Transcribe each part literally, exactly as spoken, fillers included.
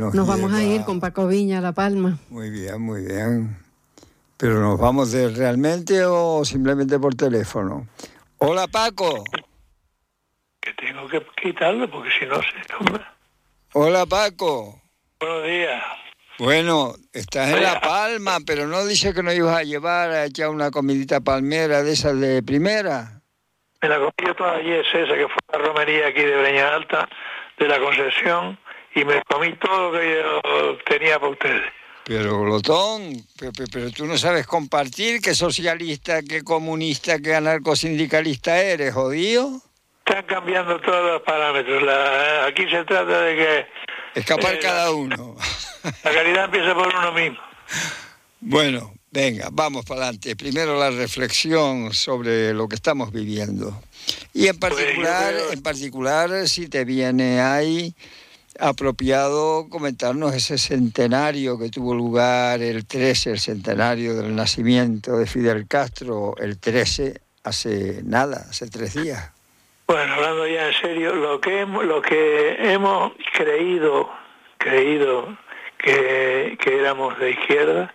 nos, nos vamos lleva... a ir con Paco Viña a La Palma. Muy bien, muy bien. ¿Pero nos vamos de realmente o simplemente por teléfono? Hola, Paco. Que tengo que quitarlo porque si no se... Hombre. Hola, Paco. Buenos días. Bueno, estás en La Palma, pero no dice que nos ibas a llevar a echar una comidita palmera de esas de primera. Me la comí yo toda ayer, esa que fue la romería aquí de Breña Alta, de la Concepción, y me comí todo lo que yo tenía para ustedes. Pero, glotón, pero, pero tú no sabes compartir qué socialista, qué comunista, qué anarcosindicalista eres, jodido. Están cambiando todos los parámetros. La, aquí se trata de que... Escapar eh, cada la, uno. La caridad empieza por uno mismo. Bueno, venga, vamos para adelante. Primero la reflexión sobre lo que estamos viviendo. Y en particular, pues creo... en particular, si te viene ahí apropiado comentarnos ese centenario que tuvo lugar el trece, el centenario del nacimiento de Fidel Castro, el trece, hace nada, hace tres días. Bueno, hablando ya en serio, lo que hemos, lo que hemos creído, creído que, que éramos de izquierda,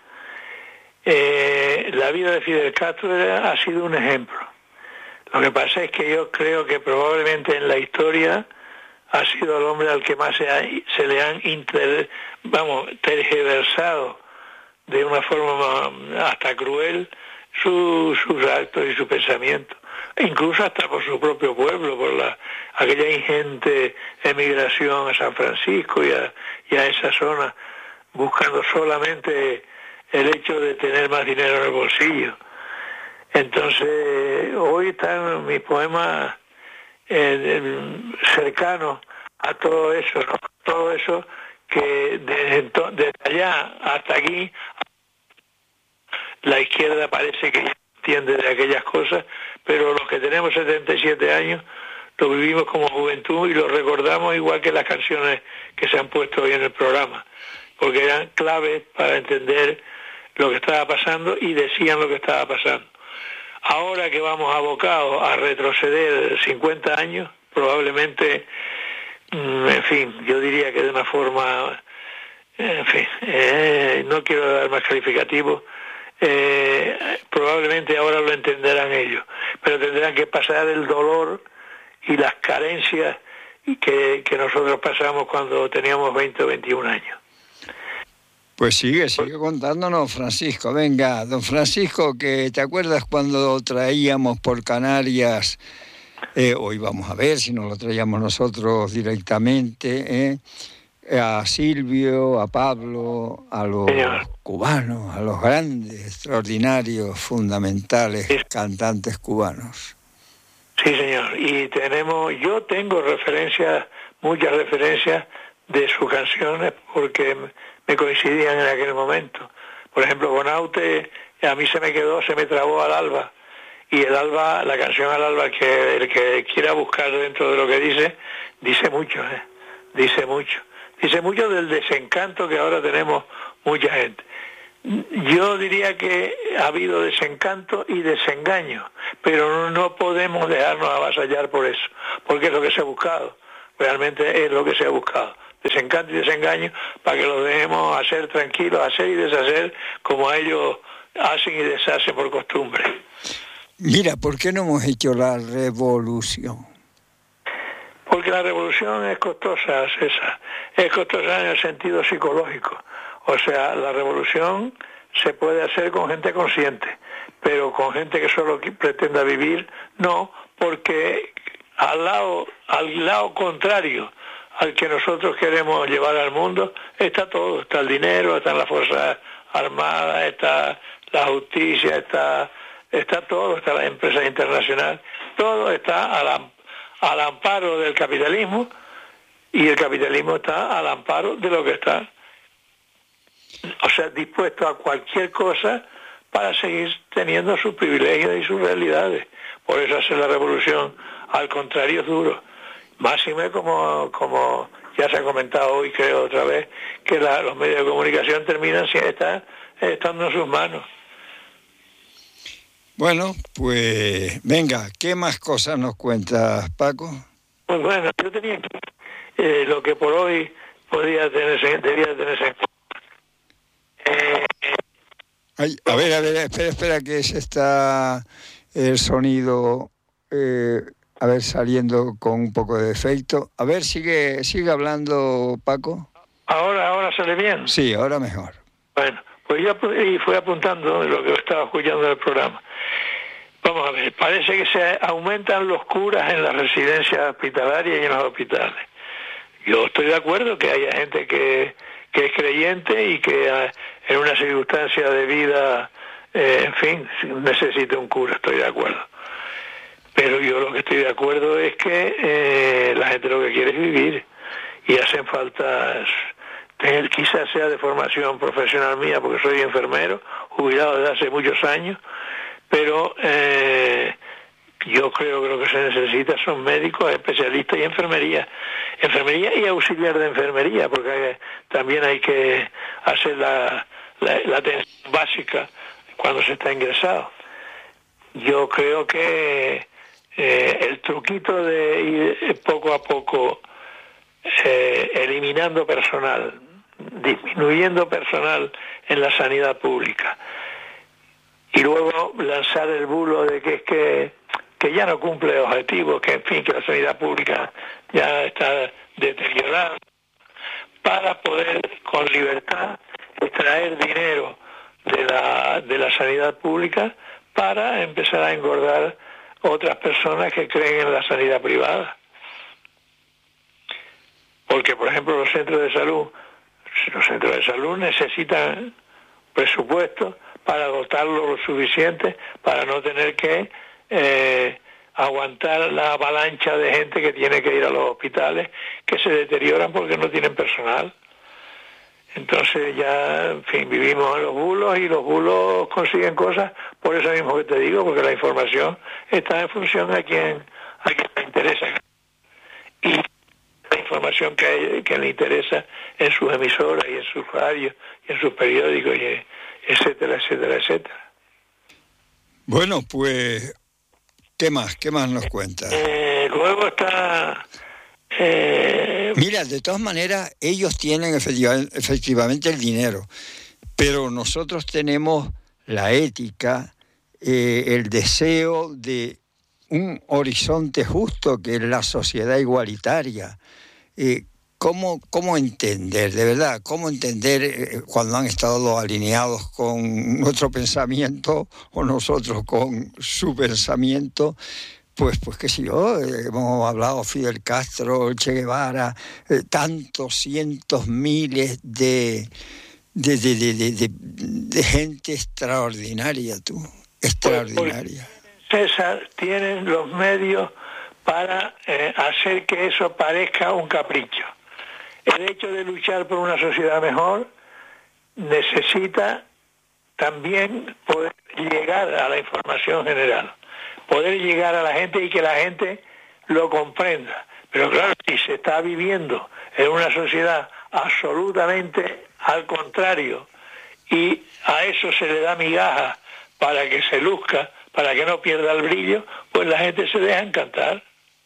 eh, la vida de Fidel Castro era, ha sido un ejemplo. Lo que pasa es que yo creo que probablemente en la historia ha sido el hombre al que más se, ha, se le han inter, vamos, tergiversado de una forma hasta cruel su, sus actos y su pensamiento, e incluso hasta por su propio pueblo, por la aquella ingente emigración a San Francisco y a, y a esa zona, buscando solamente el hecho de tener más dinero en el bolsillo. Entonces, hoy están mis poemas eh, cercanos a todo eso, ¿no? Todo eso que desde, desde allá hasta aquí la izquierda parece que ya entiende de aquellas cosas, pero los que tenemos setenta y siete años lo vivimos como juventud y lo recordamos igual que las canciones que se han puesto hoy en el programa, porque eran claves para entender lo que estaba pasando y decían lo que estaba pasando. Ahora que vamos abocados a retroceder cincuenta años, probablemente, en fin, yo diría que de una forma, en fin, eh, no quiero dar más calificativos, eh, probablemente ahora lo entenderán ellos, pero tendrán que pasar el dolor y las carencias que, que nosotros pasamos cuando teníamos veinte o veintiún años. Pues sigue, sigue contándonos, Francisco. Venga, don Francisco, que ¿te acuerdas cuando traíamos por Canarias, eh, hoy vamos a ver si nos lo traíamos nosotros directamente, eh, a Silvio, a Pablo, a los Señor. cubanos, a los grandes, extraordinarios, fundamentales sí. cantantes cubanos? Sí, señor. Y tenemos, yo tengo referencias, muchas referencias de sus canciones, porque me coincidían en aquel momento. Por ejemplo, Bonaute, a mí se me quedó, se me trabó al alba. Y el alba, la canción al alba, que el que quiera buscar dentro de lo que dice, dice mucho, ¿eh? Dice mucho. Dice mucho del desencanto que ahora tenemos mucha gente. Yo diría que ha habido desencanto y desengaño, pero no podemos dejarnos avasallar por eso, porque es lo que se ha buscado. Realmente es lo que se ha buscado. Desencanto y desengaño, para que los dejemos hacer tranquilos, hacer y deshacer como ellos hacen y deshacen por costumbre. Mira, ¿por qué no hemos hecho la revolución? Porque la revolución es costosa, César, es costosa en el sentido psicológico. O sea, la revolución se puede hacer con gente consciente, pero con gente que solo pretenda vivir, no, porque al lado, al lado contrario al que nosotros queremos llevar al mundo, está todo, está el dinero, están las fuerzas armadas, está la justicia, está, está todo, está la empresa internacional, todo está al, al amparo del capitalismo, y el capitalismo está al amparo de lo que está, o sea, dispuesto a cualquier cosa para seguir teniendo sus privilegios y sus realidades. Por eso hacer la revolución, al contrario, es duro. Máxime, como, como ya se ha comentado hoy, creo otra vez, que la, los medios de comunicación terminan si está, estando en sus manos. Bueno, pues venga, ¿qué más cosas nos cuentas, Paco? Pues bueno, yo tenía eh, lo que por hoy podía tenerse, debía tenerse en cuenta. Eh, Ay, a ver, a ver, espera, espera, que se está el sonido, eh, a ver, saliendo con un poco de defecto. A ver, sigue, sigue hablando, Paco. ahora, ahora sale bien. Sí, ahora mejor. Bueno, pues yo y fui apuntando lo que estaba escuchando en el programa. Vamos a ver, parece que se aumentan los curas en las residencias hospitalarias y en los hospitales. Yo estoy de acuerdo que haya gente que, que es creyente y que en una circunstancia de vida, eh, en fin, necesita un cura, estoy de acuerdo. Pero yo lo que estoy de acuerdo es que eh, la gente lo que quiere es vivir y hacen falta, tener, quizás sea de formación profesional mía, porque soy enfermero, jubilado desde hace muchos años, pero eh, yo creo que lo que se necesita son médicos, especialistas y enfermería. Enfermería y auxiliar de enfermería, porque también hay que hacer la, la, la atención básica cuando se está ingresado. Yo creo que eh, el truquito de ir poco a poco eh, eliminando personal, disminuyendo personal en la sanidad pública, y luego lanzar el bulo de que es que, que ya no cumple objetivos, que en fin, que la sanidad pública ya está deteriorada, para poder con libertad extraer dinero de la, de la sanidad pública para empezar a engordar otras personas que creen en la sanidad privada. Porque, por ejemplo, los centros de salud, los centros de salud necesitan presupuesto para dotarlo lo suficiente para no tener que eh, aguantar la avalancha de gente que tiene que ir a los hospitales, que se deterioran porque no tienen personal. Entonces ya, en fin, vivimos en los bulos y los bulos consiguen cosas por eso mismo que te digo, porque la información está en función a quien, a quien le interesa. Y la información que, que le interesa en sus emisoras y en sus radios y en sus periódicos, y etcétera, etcétera, etcétera. Bueno, pues, ¿qué más? ¿Qué más nos cuentas? Eh, luego está... Eh... Mira, de todas maneras, ellos tienen efectiva, efectivamente el dinero, pero nosotros tenemos la ética, eh, el deseo de un horizonte justo, que es la sociedad igualitaria. Eh, ¿cómo, ¿Cómo entender, de verdad, cómo entender eh, cuando han estado alineados con nuestro pensamiento o nosotros con su pensamiento? Pues, pues qué sé yo, eh, hemos hablado Fidel Castro, Che Guevara, eh, tantos cientos, miles de, de, de, de, de, de, de gente extraordinaria, tú, extraordinaria. César, tienen los medios para eh, hacer que eso parezca un capricho. El hecho de luchar por una sociedad mejor necesita también poder llegar a la información general, poder llegar a la gente y que la gente lo comprenda. Pero claro, si se está viviendo en una sociedad absolutamente al contrario y a eso se le da migaja para que se luzca, para que no pierda el brillo, pues la gente se deja encantar.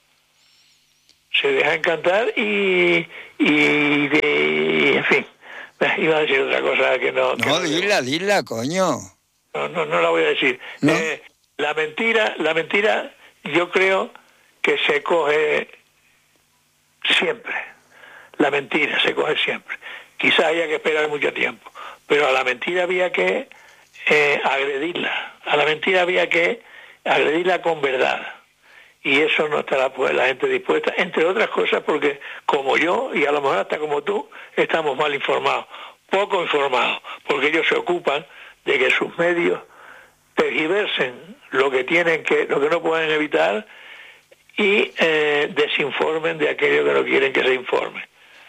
Se deja encantar y, y, de, en fin, iba a decir otra cosa que no... No, que dila, no, dila, coño. No, no, no la voy a decir. ¿No? Eh, la mentira, la mentira yo creo que se coge siempre. La mentira se coge siempre. Quizás haya que esperar mucho tiempo, pero a la mentira había que eh, agredirla. A la mentira había que agredirla con verdad. Y eso no está la, pues, la gente dispuesta, entre otras cosas porque como yo, y a lo mejor hasta como tú, estamos mal informados, poco informados, porque ellos se ocupan de que sus medios tergiversen lo que tienen que, lo que no pueden evitar y eh, desinformen de aquello que no quieren que se informe.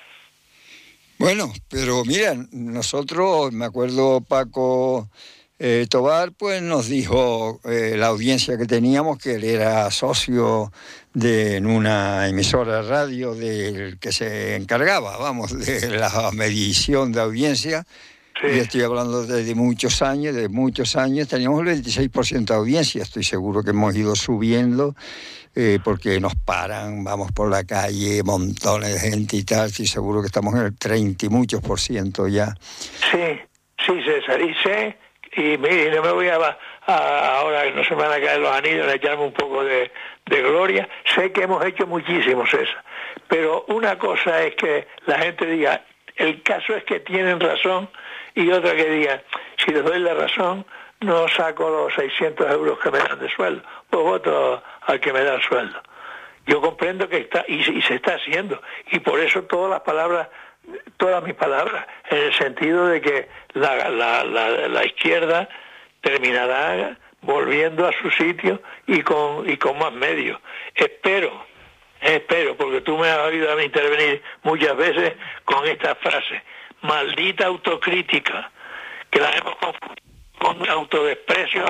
Bueno, pero mira, nosotros, me acuerdo Paco eh, Tobar, pues nos dijo eh, la audiencia que teníamos, que él era socio de en una emisora de radio del que se encargaba, vamos, de la medición de audiencia, Sí. Y estoy hablando de, de muchos años, de muchos años, teníamos el veintiséis por ciento de audiencia, estoy seguro que hemos ido subiendo, eh, porque nos paran, vamos por la calle, montones de gente y tal, estoy seguro que estamos en el treinta y muchos por ciento ya. Sí, sí, César, y sé, y mire, no me voy a, a ahora no se me van a caer los anillos, a echarme un poco de, de gloria, sé que hemos hecho muchísimo, César, pero una cosa es que la gente diga, el caso es que tienen razón, y otra que diga, si les doy la razón, no saco los seiscientos euros que me dan de sueldo, pues voto al que me da el sueldo. Yo comprendo que está, y, y se está haciendo, y por eso todas las palabras, todas mis palabras, en el sentido de que la, la, la, la izquierda terminará volviendo a su sitio y con, y con más medios. Espero, espero, porque tú me has oído a mí intervenir muchas veces con esta frase, maldita autocrítica, que la hemos confundido con autodesprecio.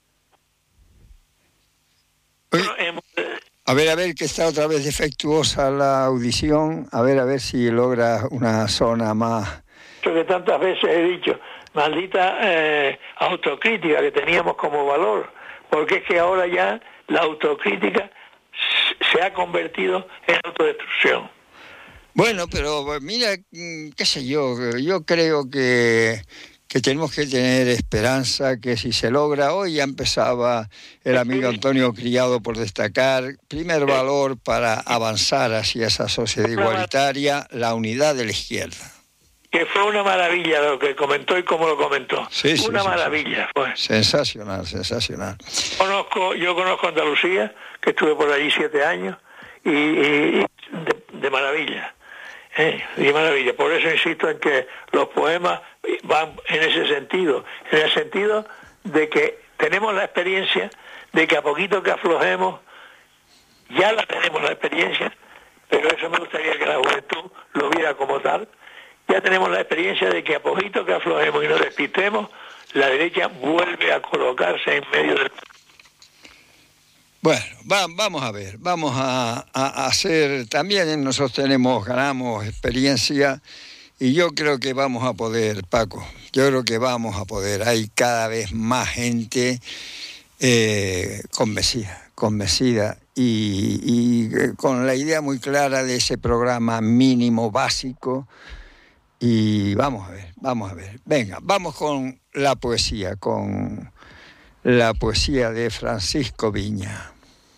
Hemos, A ver, a ver, que está otra vez defectuosa la audición. A ver, a ver si logra una zona más... que tantas veces he dicho, maldita eh, autocrítica que teníamos como valor, porque es que ahora ya la autocrítica se ha convertido en autodestrucción. Bueno, pero mira, qué sé yo, yo creo que... que tenemos que tener esperanza, que si se logra, hoy ya empezaba el amigo Antonio Criado por destacar, primer valor para avanzar hacia esa sociedad igualitaria, la unidad de la izquierda. Que fue una maravilla lo que comentó y cómo lo comentó. Sí, sí, una sí, maravilla sí. fue. Sensacional, sensacional. Conozco, yo conozco Andalucía, que estuve por allí siete años, y, y de, de maravilla. Eh, de maravilla. Por eso insisto en que los poemas van en ese sentido, en el sentido de que tenemos la experiencia de que a poquito que aflojemos, ya la tenemos la experiencia, pero eso me gustaría que la juventud lo viera como tal, ya tenemos la experiencia de que a poquito que aflojemos y nos despistemos, la derecha vuelve a colocarse en medio del... Bueno, va, vamos a ver, vamos a, a hacer, también nosotros tenemos, ganamos experiencia y yo creo que vamos a poder, Paco, yo creo que vamos a poder, hay cada vez más gente eh, convencida, convencida y, y con la idea muy clara de ese programa mínimo básico y vamos a ver, vamos a ver, venga, vamos con la poesía, con la poesía de Francisco Viña.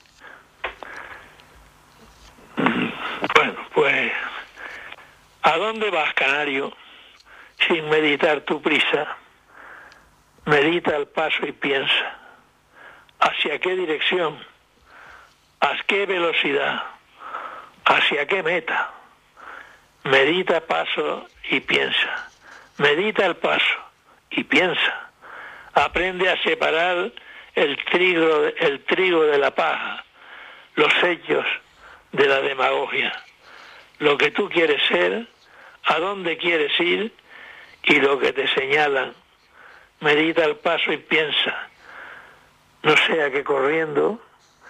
Bueno, pues, ¿a dónde vas, canario, sin meditar tu prisa? Medita el paso y piensa. ¿Hacia qué dirección? ¿A qué velocidad? ¿Hacia qué meta? Medita paso y piensa. Medita el paso y piensa. Aprende a separar el trigo, el trigo de la paja, los hechos de la demagogia, lo que tú quieres ser, a dónde quieres ir y lo que te señalan. Medita el paso y piensa, no sea que corriendo,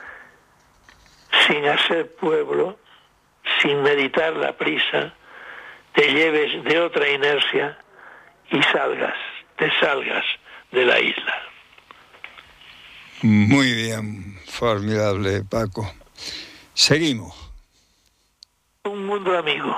sin hacer pueblo, sin meditar la prisa, te lleves de otra inercia y salgas, te salgas de la isla. Muy bien, formidable, Paco. Seguimos. Un mundo amigo.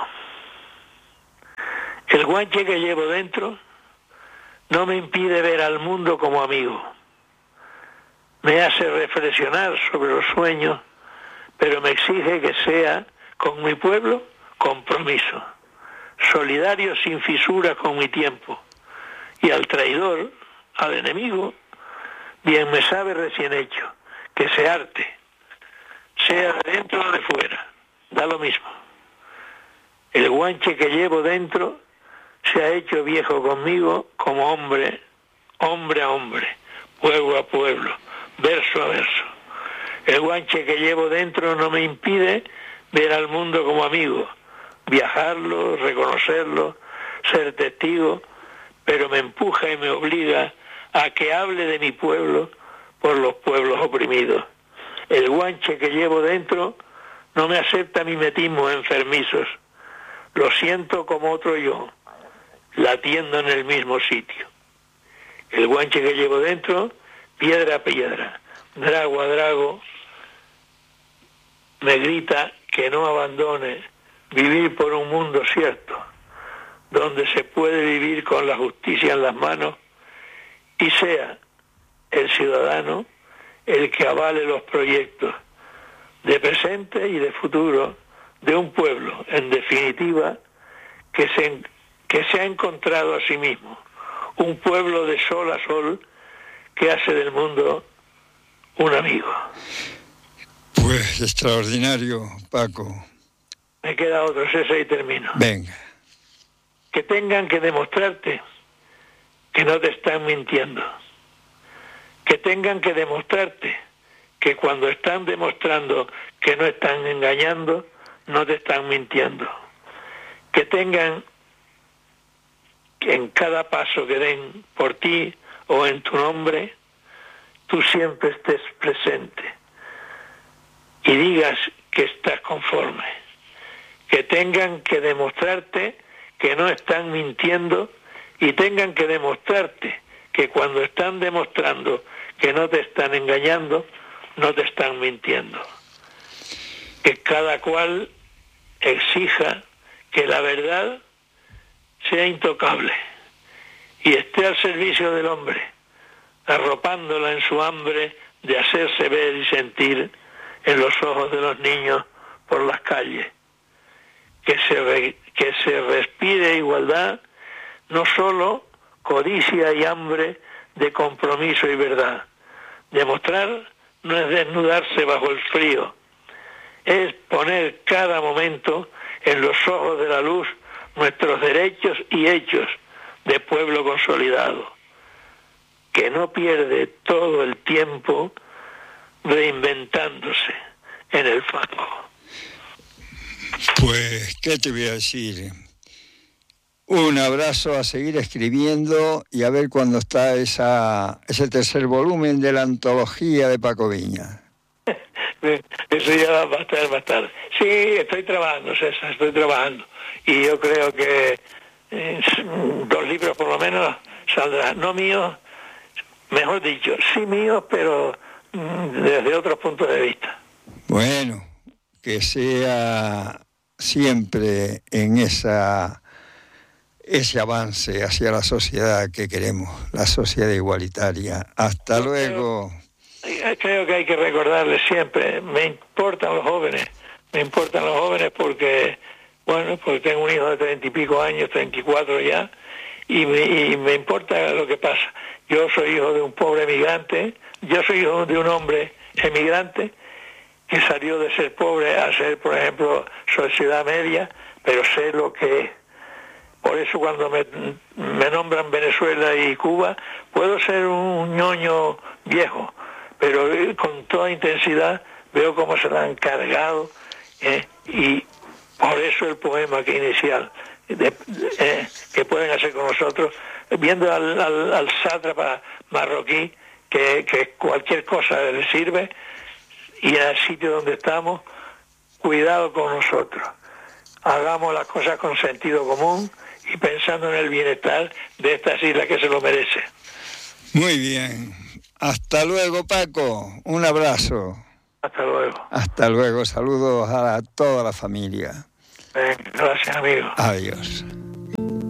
El guanche que llevo dentro no me impide ver al mundo como amigo. Me hace reflexionar sobre los sueños, pero me exige que sea con mi pueblo compromiso, solidario sin fisuras con mi tiempo. Y al traidor, al enemigo, bien me sabe recién hecho, que se arte, sea de dentro o de fuera, da lo mismo. El guanche que llevo dentro se ha hecho viejo conmigo como hombre, hombre a hombre, pueblo a pueblo, verso a verso. El guanche que llevo dentro no me impide ver al mundo como amigo, viajarlo, reconocerlo, ser testigo, pero me empuja y me obliga a que hable de mi pueblo por los pueblos oprimidos. El guanche que llevo dentro no me acepta mimetismos enfermizos. Lo siento como otro yo. latiendo en el mismo sitio. El guanche que llevo dentro, piedra a piedra, drago a drago, me grita que no abandone vivir por un mundo cierto, donde se puede vivir con la justicia en las manos y sea el ciudadano el que avale los proyectos de presente y de futuro de un pueblo, en definitiva, que se, que se ha encontrado a sí mismo, un pueblo de sol a sol que hace del mundo un amigo. Pues extraordinario, Paco. Me queda otro, ese y termino. Venga. Que tengan que demostrarte que no te están mintiendo. Que tengan que demostrarte que cuando están demostrando que no están engañando, no te están mintiendo. Que tengan que en cada paso que den por ti o en tu nombre, tú siempre estés presente y digas que estás conforme. Que tengan que demostrarte que no están mintiendo y tengan que demostrarte que cuando están demostrando que no te están engañando, no te están mintiendo. Que cada cual exija que la verdad sea intocable y esté al servicio del hombre, arropándola en su hambre de hacerse ver y sentir en los ojos de los niños por las calles. Que se, re, que se respire igualdad, no solo codicia y hambre de compromiso y verdad. Demostrar no es desnudarse bajo el frío, es poner cada momento en los ojos de la luz nuestros derechos y hechos de pueblo consolidado, que no pierde todo el tiempo reinventándose en el fango. Pues, ¿qué te voy a decir? Un abrazo, a seguir escribiendo y a ver cuándo está esa, ese tercer volumen de la antología de Paco Viña. Eso ya va a estar, va a estar. Sí, estoy trabajando, César, estoy trabajando. Y yo creo que eh, dos libros por lo menos saldrán. No míos, mejor dicho, sí míos, pero mm, desde otros puntos de vista. Bueno, que sea siempre en esa ese avance hacia la sociedad que queremos, la sociedad igualitaria. Hasta yo luego. Creo, creo que hay que recordarles siempre, me importan los jóvenes, me importan los jóvenes porque, bueno, porque tengo un hijo de treinta y pico años, treinta y cuatro ya, y me, y me importa lo que pasa. Yo soy hijo de un pobre emigrante, yo soy hijo de un hombre emigrante que salió de ser pobre a ser, por ejemplo, sociedad media, pero sé lo que es. Por eso cuando me, me nombran Venezuela y Cuba, puedo ser un ñoño viejo, pero con toda intensidad veo cómo se la han cargado, eh, y por eso el poema que inicial, de, eh, que pueden hacer con nosotros, viendo al, al, al sátrapa marroquí, que, que cualquier cosa le sirve, y en el sitio donde estamos, cuidado con nosotros. Hagamos las cosas con sentido común y pensando en el bienestar de estas islas que se lo merecen. Muy bien. Hasta luego, Paco. Un abrazo. Hasta luego. Hasta luego. Saludos a toda la familia. Bien, gracias, amigo. Adiós.